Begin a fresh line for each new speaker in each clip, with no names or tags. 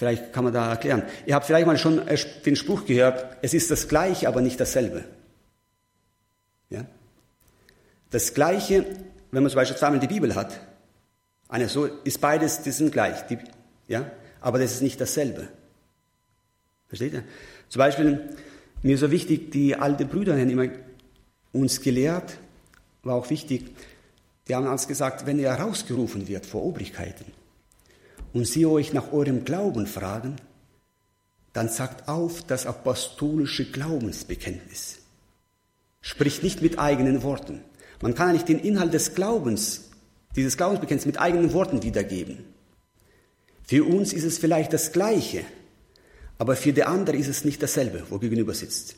Vielleicht kann man da erklären. Ihr habt vielleicht mal schon den Spruch gehört, es ist das Gleiche, aber nicht dasselbe. Ja? Das Gleiche, wenn man zum Beispiel zweimal die Bibel hat, so ist beides, die sind gleich, ja? Aber das ist nicht dasselbe. Versteht ihr? Zum Beispiel, mir ist so wichtig, die alten Brüder haben immer uns gelehrt, war auch wichtig, die haben uns gesagt, wenn ihr herausgerufen wird vor Obrigkeiten und sie euch nach eurem Glauben fragen, dann sagt auf das apostolische Glaubensbekenntnis. Spricht nicht mit eigenen Worten. Man kann nicht den Inhalt des Glaubens, dieses Glaubensbekenntnisses mit eigenen Worten wiedergeben. Für uns ist es vielleicht das Gleiche, aber für die andere ist es nicht dasselbe, wo gegenüber sitzt.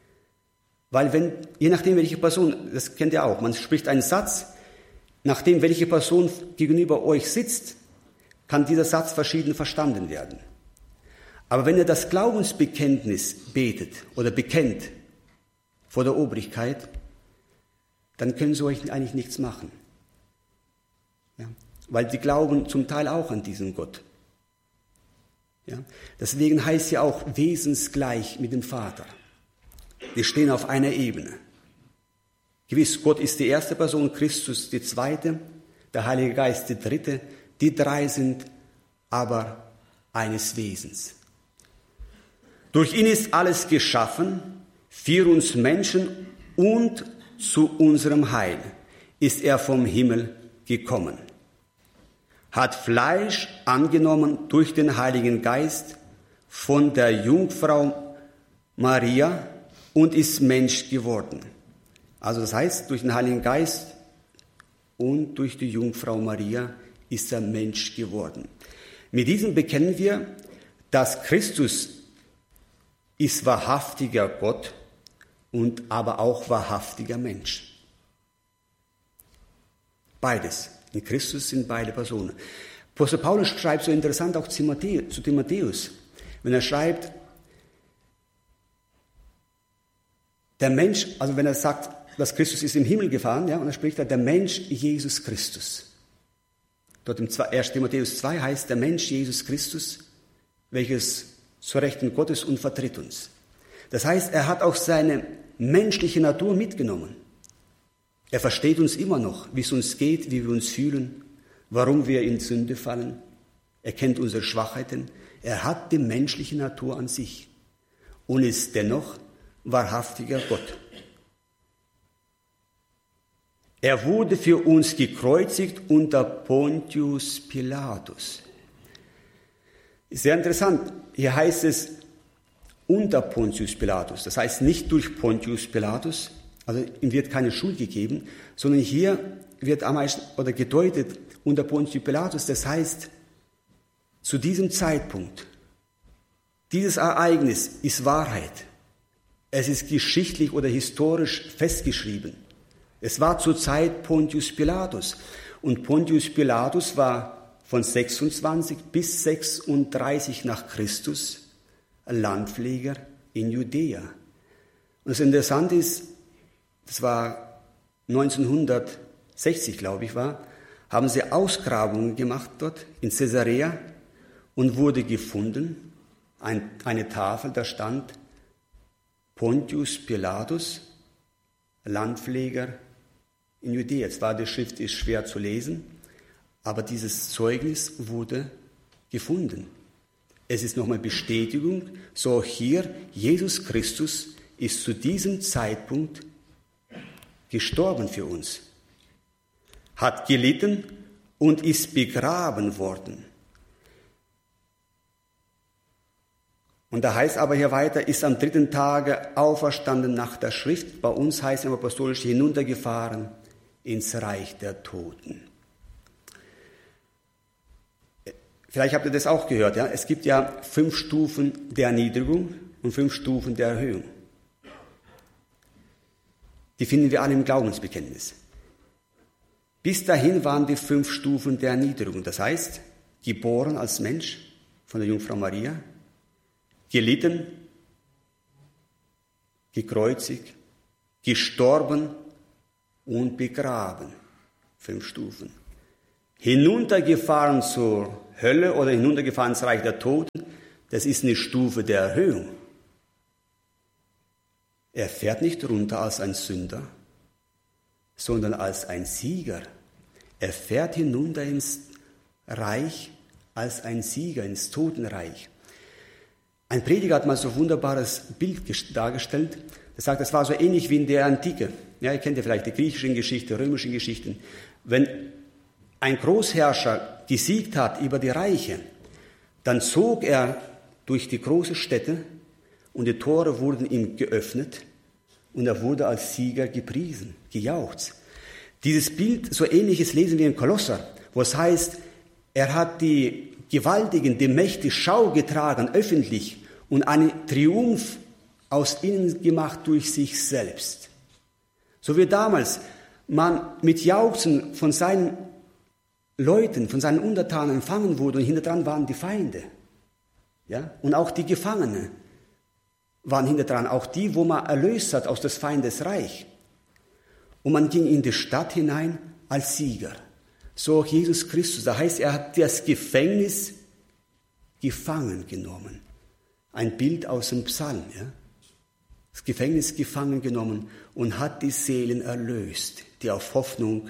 Weil je nachdem welche Person, das kennt ihr auch, man spricht einen Satz, nachdem welche Person gegenüber euch sitzt, kann dieser Satz verschieden verstanden werden. Aber wenn ihr das Glaubensbekenntnis betet oder bekennt vor der Obrigkeit, dann können sie euch eigentlich nichts machen. Ja? Weil die glauben zum Teil auch an diesen Gott. Ja? Deswegen heißt ja auch wesensgleich mit dem Vater. Wir stehen auf einer Ebene. Gewiss, Gott ist die erste Person, Christus die zweite, der Heilige Geist die dritte. Die drei sind aber eines Wesens. Durch ihn ist alles geschaffen, für uns Menschen und zu unserem Heil ist er vom Himmel gekommen. Hat Fleisch angenommen durch den Heiligen Geist von der Jungfrau Maria und ist Mensch geworden. Also das heißt, durch den Heiligen Geist und durch die Jungfrau Maria ist er Mensch geworden. Mit diesem bekennen wir, dass Christus ist wahrhaftiger Gott und aber auch wahrhaftiger Mensch. Beides. In Christus sind beide Personen. Apostel Paulus schreibt so interessant auch zu Timotheus, wenn er schreibt, der Mensch, also wenn er sagt, dass Christus ist im Himmel gefahren, ja, und dann spricht er, der Mensch Jesus Christus. Dort im 1. Timotheus 2 heißt, der Mensch Jesus Christus, welches zur Rechten Gottes und vertritt uns. Das heißt, er hat auch seine menschliche Natur mitgenommen. Er versteht uns immer noch, wie es uns geht, wie wir uns fühlen, warum wir in Sünde fallen. Er kennt unsere Schwachheiten. Er hat die menschliche Natur an sich und ist dennoch wahrhaftiger Gott. Er wurde für uns gekreuzigt unter Pontius Pilatus. Sehr interessant, hier heißt es unter Pontius Pilatus, das heißt nicht durch Pontius Pilatus, also ihm wird keine Schuld gegeben, sondern hier wird am meisten oder gedeutet unter Pontius Pilatus, das heißt zu diesem Zeitpunkt, dieses Ereignis ist Wahrheit. Es ist geschichtlich oder historisch festgeschrieben. Es war zur Zeit Pontius Pilatus. Und Pontius Pilatus war von 26 bis 36 nach Christus Landpfleger in Judäa. Und das Interessante ist, das war 1960, glaube ich, haben sie Ausgrabungen gemacht dort in Caesarea und wurde gefunden, eine Tafel, da stand Pontius Pilatus, Landpfleger in Judäa. Zwar die Schrift ist schwer zu lesen, aber dieses Zeugnis wurde gefunden. Es ist nochmal Bestätigung, so hier, Jesus Christus ist zu diesem Zeitpunkt gestorben für uns, hat gelitten und ist begraben worden. Und da heißt aber hier weiter, ist am 3. Tage auferstanden nach der Schrift. Bei uns heißt es im Apostolischen hinuntergefahren ins Reich der Toten. Vielleicht habt ihr das auch gehört, ja? Es gibt ja 5 Stufen der Erniedrigung und 5 Stufen der Erhöhung. Die finden wir alle im Glaubensbekenntnis. Bis dahin waren die 5 Stufen der Erniedrigung. Das heißt, geboren als Mensch von der Jungfrau Maria, gelitten, gekreuzigt, gestorben und begraben. 5 Stufen. Hinuntergefahren zur Hölle oder hinuntergefahren ins Reich der Toten, das ist eine Stufe der Erhöhung. Er fährt nicht runter als ein Sünder, sondern als ein Sieger. Er fährt hinunter ins Reich als ein Sieger, ins Totenreich. Ein Prediger hat mal so ein wunderbares Bild dargestellt. Er sagt, das war so ähnlich wie in der Antike. Ja, ihr kennt ja vielleicht die griechischen Geschichten, römischen Geschichten. Wenn ein Großherrscher gesiegt hat über die Reiche, dann zog er durch die großen Städte und die Tore wurden ihm geöffnet und er wurde als Sieger gepriesen, gejauchzt. Dieses Bild, so ähnliches lesen wir in Kolosser, wo es heißt, er hat die Gewaltigen, die Mächte Schau getragen, öffentlich, und einen Triumph aus ihnen gemacht durch sich selbst. So wie damals man mit Jauchzen von seinen Leuten, von seinen Untertanen empfangen wurde und hinterdran waren die Feinde. Ja? Und auch die Gefangenen waren hinterdran, auch die, wo man erlöst hat aus des Feindes Reich. Und man ging in die Stadt hinein als Sieger. So auch Jesus Christus. Da heißt, er hat das Gefängnis gefangen genommen. Ein Bild aus dem Psalm. Ja? Das Gefängnis gefangen genommen und hat die Seelen erlöst, die auf Hoffnung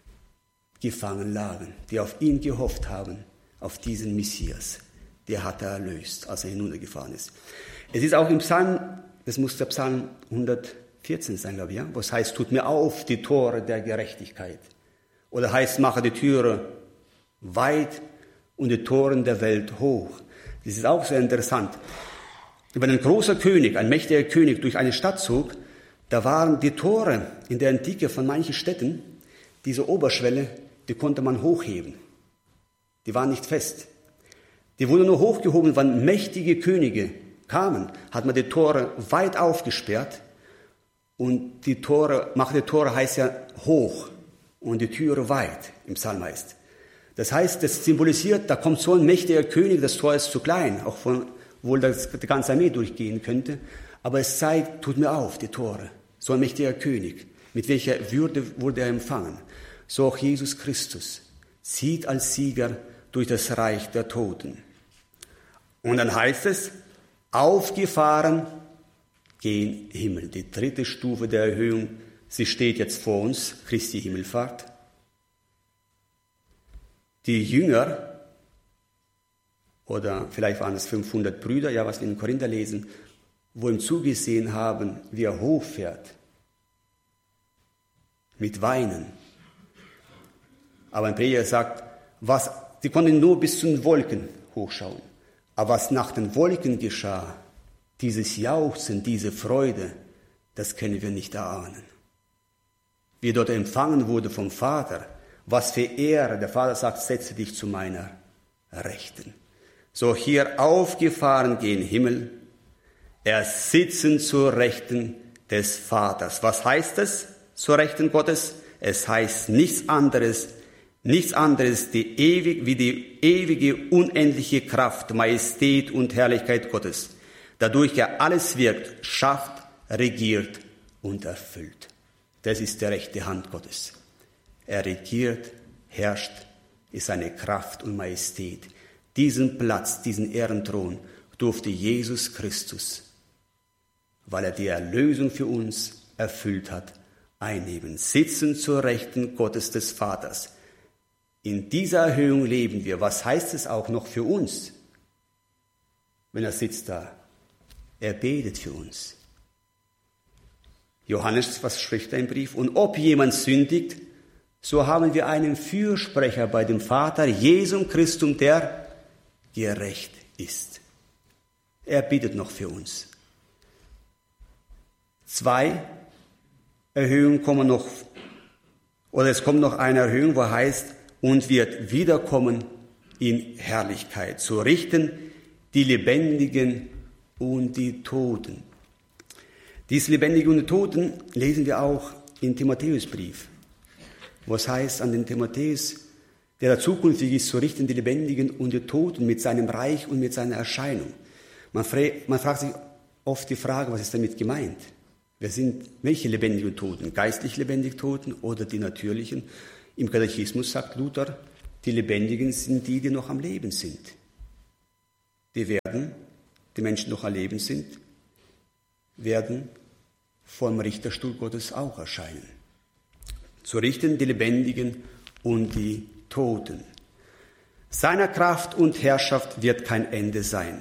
gefangen lagen, die auf ihn gehofft haben, auf diesen Messias. Der hat er erlöst, als er hinuntergefahren ist. Es ist auch im Psalm, das muss der Psalm 114 sein, glaube ich, ja? Wo es heißt, tut mir auf die Tore der Gerechtigkeit. Oder heißt, mache die Türe weit und die Toren der Welt hoch. Das ist auch sehr interessant. Wenn ein großer König, ein mächtiger König durch eine Stadt zog, da waren die Tore in der Antike von manchen Städten, diese Oberschwelle, die konnte man hochheben. Die waren nicht fest. Die wurden nur hochgehoben, wenn mächtige Könige kamen, hat man die Tore weit aufgesperrt und die Tore, mache die Tore heißt ja hoch und die Türe weit, im Psalm heißt. Das heißt, das symbolisiert, da kommt so ein mächtiger König, das Tor ist zu klein, auch von, obwohl das die ganze Armee durchgehen könnte, aber es zeigt, tut mir auf, die Tore, so ein mächtiger König, mit welcher Würde wurde er empfangen. So auch Jesus Christus zieht als Sieger durch das Reich der Toten. Und dann heißt es, aufgefahren gen Himmel. Die dritte Stufe der Erhöhung, sie steht jetzt vor uns, Christi Himmelfahrt. Die Jünger, oder vielleicht waren es 500 Brüder, ja, was wir in Korinther lesen, wo ihm zugesehen haben, wie er hochfährt, mit Weinen. Aber ein Prediger sagt, die konnten nur bis zu den Wolken hochschauen. Aber was nach den Wolken geschah, dieses Jauchzen, diese Freude, das können wir nicht erahnen. Wie dort empfangen wurde vom Vater, was für Ehre. Der Vater sagt, setze dich zu meiner Rechten. So hier aufgefahren gen Himmel, er sitzen zur Rechten des Vaters. Was heißt es, zur Rechten Gottes? Es heißt nichts anderes wie die ewige, unendliche Kraft, Majestät und Herrlichkeit Gottes, dadurch er alles wirkt, schafft, regiert und erfüllt. Das ist die rechte Hand Gottes. Er regiert, herrscht, ist seine Kraft und Majestät. Diesen Platz, diesen Ehrenthron durfte Jesus Christus, weil er die Erlösung für uns erfüllt hat, einnehmen. Sitzen zur Rechten Gottes des Vaters. In dieser Erhöhung leben wir. Was heißt es auch noch für uns, wenn er sitzt da? Er betet für uns. Johannes, was spricht er im Brief? Und ob jemand sündigt, so haben wir einen Fürsprecher bei dem Vater, Jesum Christum, der gerecht ist. Er bittet noch für uns. 2 Erhöhungen kommen noch, oder es kommt noch eine Erhöhung, wo heißt, und wird wiederkommen in Herrlichkeit, zu richten die Lebendigen und die Toten. Dies Lebendige und die Toten lesen wir auch im Timotheusbrief, wo es heißt an den Timotheus, der zukünftig ist, zu richten die Lebendigen und die Toten mit seinem Reich und mit seiner Erscheinung. Man fragt sich oft die Frage, was ist damit gemeint? Welche lebendigen Toten? Geistlich lebendige Toten oder die natürlichen? Im Katechismus sagt Luther, die Lebendigen sind die, die noch am Leben sind. Die werden die Menschen noch am Leben sind, werden vor dem Richterstuhl Gottes auch erscheinen. Zu richten die Lebendigen und die Toten. Seiner Kraft und Herrschaft wird kein Ende sein.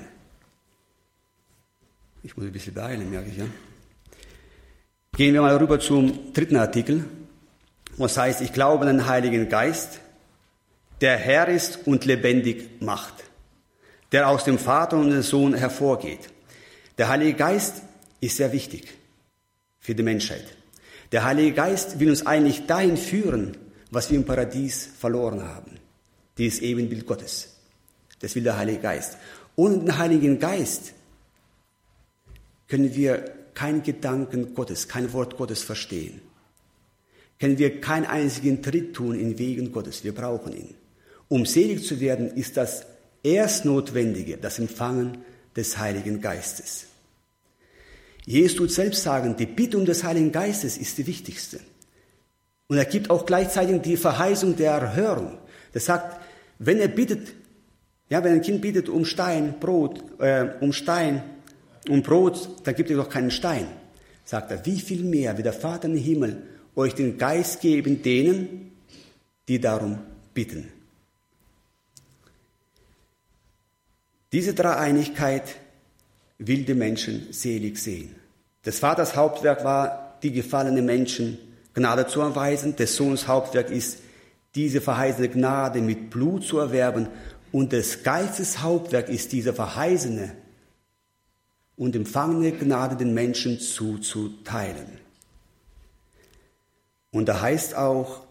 Ich muss ein bisschen beeilen, merke ich, ja. Gehen wir mal rüber zum 3. Artikel, wo es heißt, ich glaube an den Heiligen Geist, der Herr ist und lebendig macht, der aus dem Vater und dem Sohn hervorgeht. Der Heilige Geist ist sehr wichtig für die Menschheit. Der Heilige Geist will uns eigentlich dahin führen, was wir im Paradies verloren haben. Dieses Ebenbild Gottes. Das will der Heilige Geist. Ohne den Heiligen Geist können wir keinen Gedanken Gottes, kein Wort Gottes verstehen. Können wir keinen einzigen Tritt tun in Wegen Gottes. Wir brauchen ihn. Um selig zu werden, ist das erst Notwendige, das Empfangen des Heiligen Geistes. Jesus tut selbst sagen, die Bitte um des Heiligen Geistes ist die wichtigste. Und er gibt auch gleichzeitig die Verheißung der Erhörung. Er sagt, wenn er bittet, ja, wenn ein Kind bittet um Brot, dann gibt er doch keinen Stein. Sagt er, wie viel mehr wird der Vater im Himmel euch den Geist geben, denen, die darum bitten. Diese Dreieinigkeit will die Menschen selig sehen. Des Vaters Hauptwerk war, die gefallenen Menschen Gnade zu erweisen. Des Sohnes Hauptwerk ist, diese verheißene Gnade mit Blut zu erwerben. Und des Geistes Hauptwerk ist, diese verheißene und empfangene Gnade den Menschen zuzuteilen. Und da heißt auch,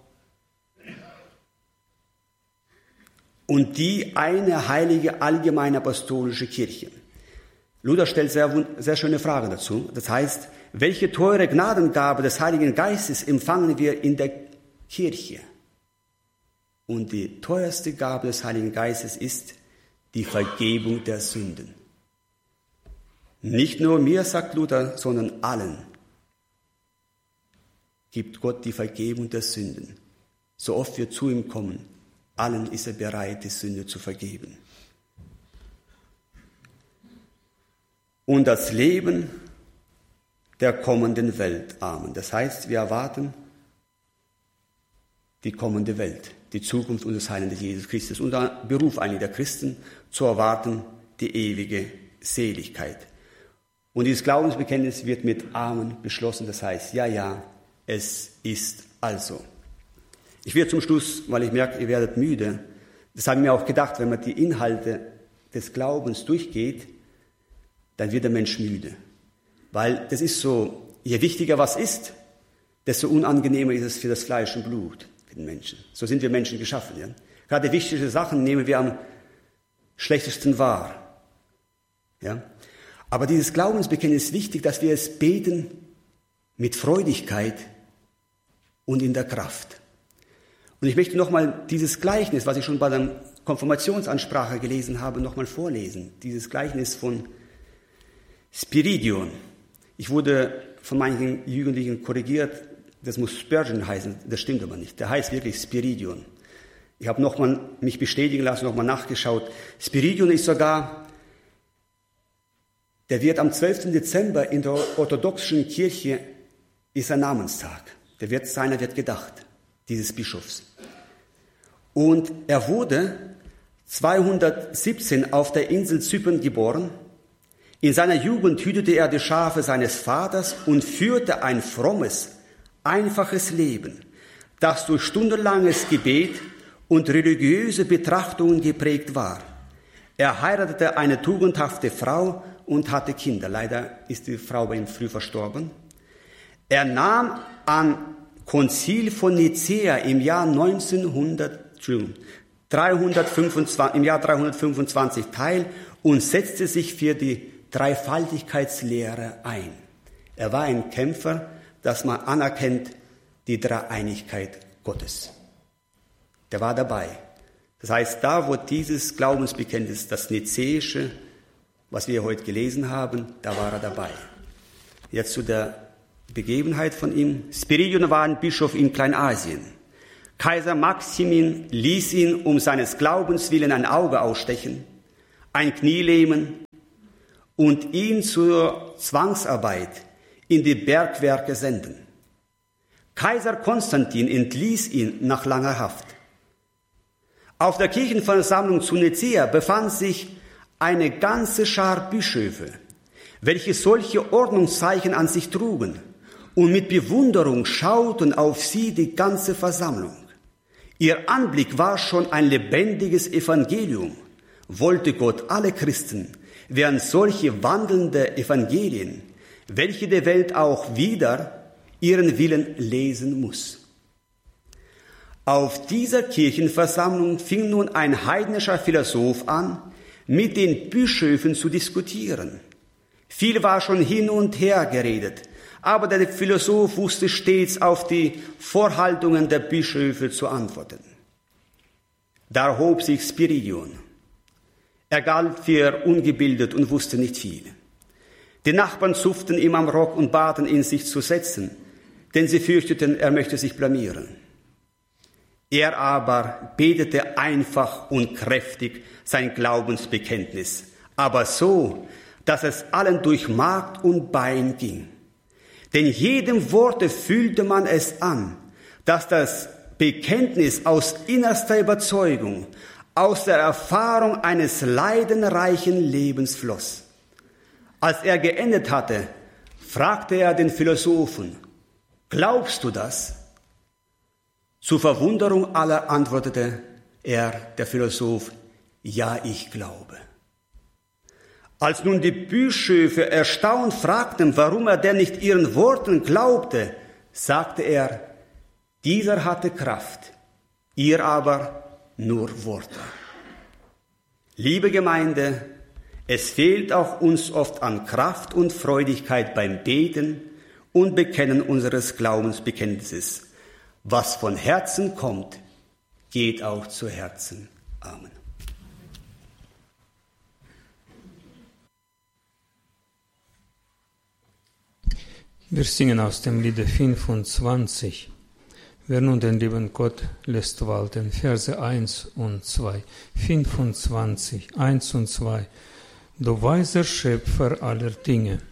und die eine heilige, allgemeine apostolische Kirche. Luther stellt sehr schöne Fragen dazu. Das heißt, welche teure Gnadengabe des Heiligen Geistes empfangen wir in der Kirche? Und die teuerste Gabe des Heiligen Geistes ist die Vergebung der Sünden. Nicht nur mir, sagt Luther, sondern allen gibt Gott die Vergebung der Sünden. So oft wir zu ihm kommen, allen ist er bereit, die Sünde zu vergeben. Und das Leben der kommenden Welt. Amen. Das heißt, wir erwarten die kommende Welt, die Zukunft unseres Heiland Jesus Christus. Und der Beruf eigentlich der Christen, zu erwarten die ewige Seligkeit. Und dieses Glaubensbekenntnis wird mit Amen beschlossen. Das heißt, ja, ja, es ist also. Ich werde zum Schluss, weil ich merke, ihr werdet müde, das habe ich mir auch gedacht, wenn man die Inhalte des Glaubens durchgeht, dann wird der Mensch müde. Weil das ist so, je wichtiger was ist, desto unangenehmer ist es für das Fleisch und Blut, für den Menschen. So sind wir Menschen geschaffen. Ja? Gerade wichtige Sachen nehmen wir am schlechtesten wahr. Ja? Aber dieses Glaubensbekenntnis ist wichtig, dass wir es beten mit Freudigkeit und in der Kraft. Und ich möchte nochmal dieses Gleichnis, was ich schon bei der Konfirmationsansprache gelesen habe, nochmal vorlesen. Dieses Gleichnis von Spiridion. Ich wurde von manchen Jugendlichen korrigiert, das muss Spurgeon heißen, das stimmt aber nicht. Der heißt wirklich Spiridion. Ich habe nochmal mich bestätigen lassen, nochmal nachgeschaut. Spiridion ist sogar, der wird am 12. Dezember in der orthodoxen Kirche, ist ein Namenstag. Seiner wird gedacht, dieses Bischofs. Und er wurde 217 auf der Insel Zypern geboren. In seiner Jugend hütete er die Schafe seines Vaters und führte ein frommes, einfaches Leben, das durch stundenlanges Gebet und religiöse Betrachtungen geprägt war. Er heiratete eine tugendhafte Frau und hatte Kinder. Leider ist die Frau bei ihm früh verstorben. Er nahm am Konzil von Nicäa im Jahr 325 teil und setzte sich für die Dreifaltigkeitslehre ein. Er war ein Kämpfer, dass man anerkennt die Dreieinigkeit Gottes. Der war dabei. Das heißt, da wo dieses Glaubensbekenntnis, das Nizäische, was wir heute gelesen haben, da war er dabei. Jetzt zu der Begebenheit von ihm. Spiridion war ein Bischof in Kleinasien. Kaiser Maximin ließ ihn um seines Glaubens willen ein Auge ausstechen, ein Knie lähmen und ihn zur Zwangsarbeit in die Bergwerke senden. Kaiser Konstantin entließ ihn nach langer Haft. Auf der Kirchenversammlung zu Nicäa befand sich eine ganze Schar Bischöfe, welche solche Ordnungszeichen an sich trugen, und mit Bewunderung schauten auf sie die ganze Versammlung. Ihr Anblick war schon ein lebendiges Evangelium. Wollte Gott alle Christen wären solche wandelnde Evangelien, welche der Welt auch wieder ihren Willen lesen muss. Auf dieser Kirchenversammlung fing nun ein heidnischer Philosoph an, mit den Bischöfen zu diskutieren. Viel war schon hin und her geredet, aber der Philosoph wusste stets auf die Vorhaltungen der Bischöfe zu antworten. Da erhob sich Spiridion. Er galt für ungebildet und wusste nicht viel. Die Nachbarn zupften ihm am Rock und baten ihn, sich zu setzen, denn sie fürchteten, er möchte sich blamieren. Er aber betete einfach und kräftig sein Glaubensbekenntnis, aber so, dass es allen durch Mark und Bein ging. Denn jedem Worte fühlte man es an, dass das Bekenntnis aus innerster Überzeugung, aus der Erfahrung eines leidenreichen Lebens floss. Als er geendet hatte, fragte er den Philosophen: Glaubst du das? Zur Verwunderung aller antwortete er, der Philosoph: Ja, ich glaube. Als nun die Bischöfe erstaunt fragten, warum er denn nicht ihren Worten glaubte, sagte er: Dieser hatte Kraft, ihr aber nur Worte. Liebe Gemeinde, es fehlt auch uns oft an Kraft und Freudigkeit beim Beten und Bekennen unseres Glaubensbekenntnisses. Was von Herzen kommt, geht auch zu Herzen. Amen.
Wir singen aus dem Lied 25. Wer nun den lieben Gott lässt walten, Verse 1 und 2. 25, 1 und 2. Du weiser Schöpfer aller Dinge,